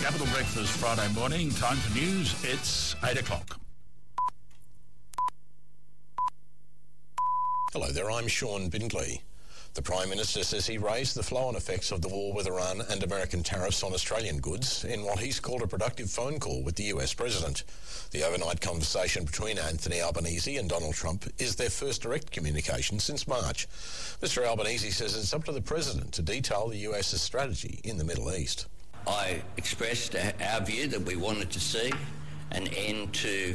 Capital Breakfast Friday morning. Time for news. It's 8 o'clock. Hello there, I'm Sean Bindley. The Prime Minister says he raised the flow-on effects of the war with Iran and American tariffs on Australian goods in what he's called a productive phone call with the US President. The overnight conversation between Anthony Albanese and Donald Trump is their first direct communication since March. Mr Albanese says it's up to the President to detail the US's strategy in the Middle East. I expressed our view that we wanted to see an end to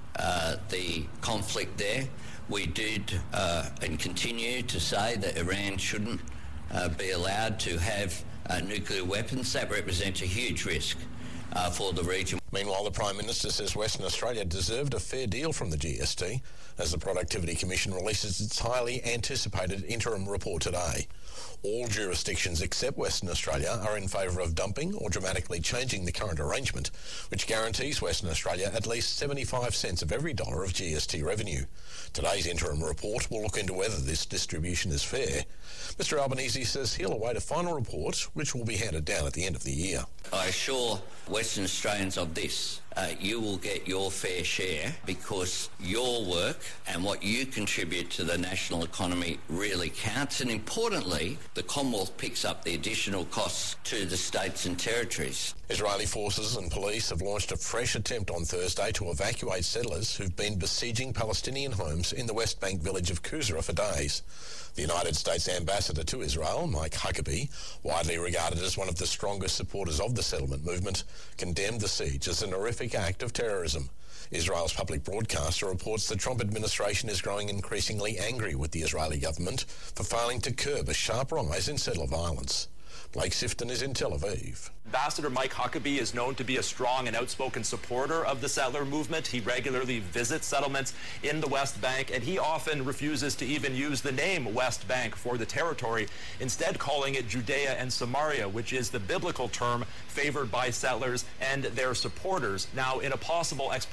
the conflict there. We did and continue to say that Iran shouldn't be allowed to have nuclear weapons. That represents a huge risk for the region. Meanwhile, the Prime Minister says Western Australia deserved a fair deal from the GST as the Productivity Commission releases its highly anticipated interim report today. All jurisdictions except Western Australia are in favour of dumping or dramatically changing the current arrangement, which guarantees Western Australia at least 75 cents of every dollar of GST revenue. Today's interim report will look into whether this distribution is fair. Mr Albanese says he'll await a final report, which will be handed down at the end of the year. I assure Western Australians of this. You will get your fair share because your work and what you contribute to the national economy really counts, and importantly, the Commonwealth picks up the additional costs to the states and territories. Israeli forces and police have launched a fresh attempt on Thursday to evacuate settlers who've been besieging Palestinian homes in the West Bank village of Kusra for days. The United States ambassador to Israel, Mike Huckabee, widely regarded as one of the strongest supporters of the settlement movement, condemned the siege as an horrific act of terrorism. Israel's public broadcaster reports the Trump administration is growing increasingly angry with the Israeli government for failing to curb a sharp rise in settler violence. Blake Sifton is in Tel Aviv. Ambassador Mike Huckabee is known to be a strong and outspoken supporter of the settler movement. He regularly visits settlements in the West Bank, and he often refuses to even use the name West Bank for the territory, instead calling it Judea and Samaria, which is the biblical term favored by settlers and their supporters. Now, in a possible explanation